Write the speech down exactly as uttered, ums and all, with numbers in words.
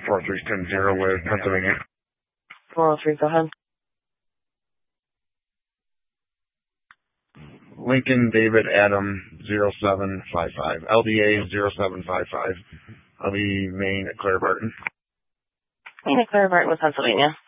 four three ten zero with Pennsylvania. four oh three, go ahead. Lincoln David Adam zero seven five five. L D A zero seven five five. I'll be Maine at Claire Barton. Maine at Claire Barton with Pennsylvania.